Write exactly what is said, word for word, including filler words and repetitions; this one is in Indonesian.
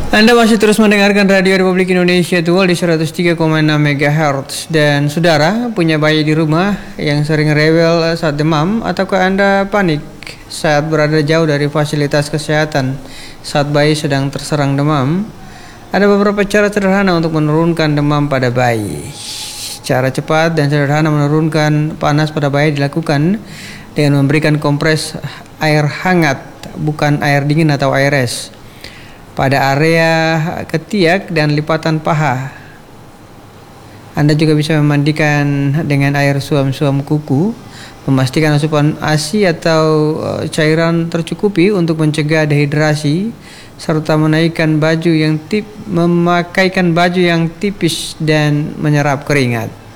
Anda masih terus mendengarkan Radio Republik Indonesia Tua di seratus tiga koma enam megahertz. Dan saudara punya bayi di rumah yang sering rewel saat demam, ataukah Anda panik saat berada jauh dari fasilitas kesehatan saat bayi sedang terserang demam? Ada beberapa cara sederhana untuk menurunkan demam pada bayi. Cara cepat dan sederhana menurunkan panas pada bayi dilakukan dengan memberikan kompres air hangat, bukan air dingin atau air es, pada area ketiak dan lipatan paha. Anda juga bisa memandikan dengan air suam-suam kuku, memastikan asupan A S I atau cairan tercukupi untuk mencegah dehidrasi, serta menaikkan baju yang tip, memakaikan baju yang tipis dan menyerap keringat.